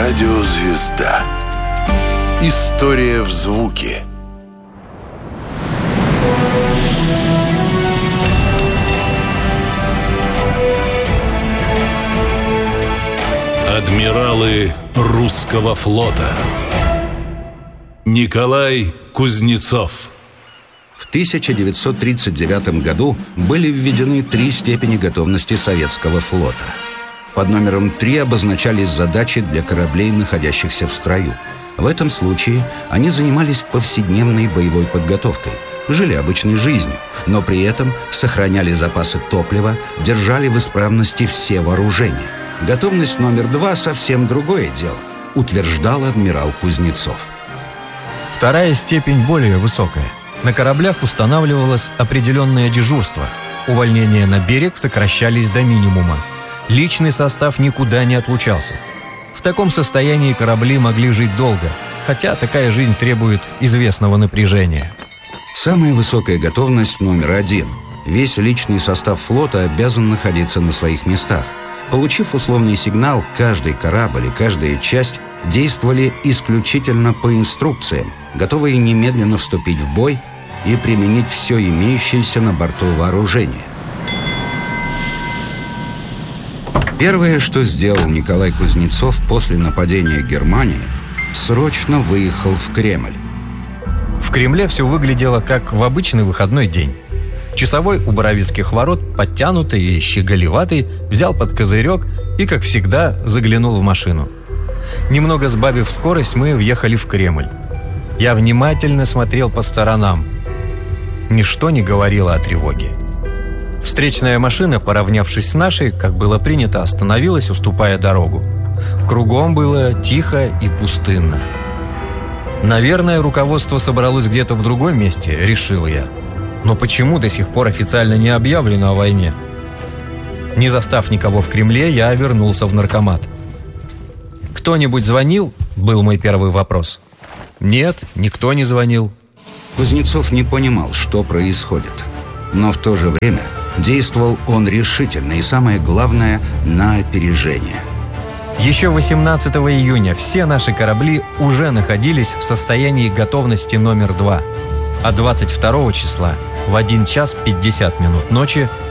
Радиозвезда. История в звуке. Адмиралы русского флота. Николай Кузнецов. В 1939 году были введены 3 степени готовности советского флота. Под номером 3 обозначались задачи для кораблей, находящихся в строю. В этом случае они занимались повседневной боевой подготовкой, жили обычной жизнью, но при этом сохраняли запасы топлива, держали в исправности все вооружения. Готовность номер 2 совсем другое дело, утверждал адмирал Кузнецов. Вторая степень более высокая. На кораблях устанавливалось определенное дежурство. Увольнения на берег сокращались до минимума. Личный состав никуда не отлучался. В таком состоянии корабли могли жить долго, хотя такая жизнь требует известного напряжения. Самая высокая готовность номер 1. Весь личный состав флота обязан находиться на своих местах. Получив условный сигнал, каждый корабль и каждая часть действовали исключительно по инструкциям, готовые немедленно вступить в бой и применить все имеющееся на борту вооружение. Первое, что сделал Николай Кузнецов после нападения Германии, срочно выехал в Кремль. В Кремле все выглядело как в обычный выходной день. Часовой у Боровицких ворот, подтянутый и щеголеватый, взял под козырек и, как всегда, заглянул в машину. Немного сбавив скорость, мы въехали в Кремль. Я внимательно смотрел по сторонам. Ничто не говорило о тревоге. Встречная машина, поравнявшись с нашей, как было принято, остановилась, уступая дорогу. Кругом было тихо и пустынно. Наверное, руководство собралось где-то в другом месте, решил я. Но почему до сих пор официально не объявлено о войне? Не застав никого в Кремле, я вернулся в наркомат. «Кто-нибудь звонил?» – был мой первый вопрос. Нет, никто не звонил. Кузнецов не понимал, что происходит. Но в то же время действовал он решительно и, самое главное, на опережение. Еще 18 июня все наши корабли уже находились в состоянии готовности номер 2. А 22 числа в 1 час 50 минут ночи